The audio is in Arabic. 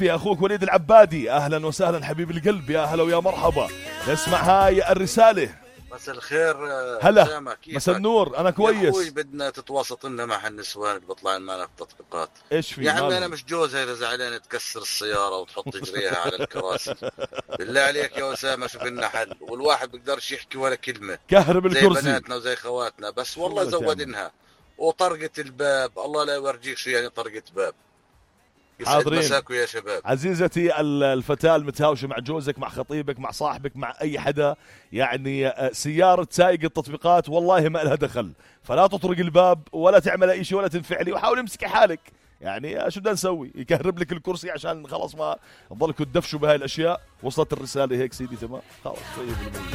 يا أخوك وليد العبادي، أهلا وسهلا حبيب القلب، يا هلا ويا مرحبا. نسمع هاي الرسالة. مساء الخير. هلا، أسامة، مساء كيفك؟ النور، أنا يا كويس. اخوي بدنا تتواسط لنا مع هالنسوان اللي بيطلعن معنا في التطبيقات. إيش في يا عمي انا مالهم؟ مش جوزها اذا زعلانه تكسر السياره وتحط رجليها على الكراسي. بالله عليك يا اسامه شوف لنا حل، والواحد بيقدرش يحكي ولا كلمه كهرب زي الكرسي. بناتنا وزي خواتنا، بس شو والله بدك تعمل؟ زودنها. وطرقة الباب الله لا يورجيك شو يعني طرقة باب. يسعد حاضرين. مساكم يا شباب. عزيزتي الفتاة المتهاوشة مع جوزك، مع خطيبك، مع صاحبك، مع أي حدا، يعني سيارة سائق التطبيقات والله ما لها دخل، فلا تطرق الباب ولا تعمل أي شيء ولا تنفعلي، وحاول امسكي حالك. يعني شو بدنا نسوي؟ يكهرب لك الكرسي عشان خلاص ما تضلكوا تدفشوا بهاي الأشياء. وصلت الرسالة هيك سيدي؟ تمام خلاص طيب.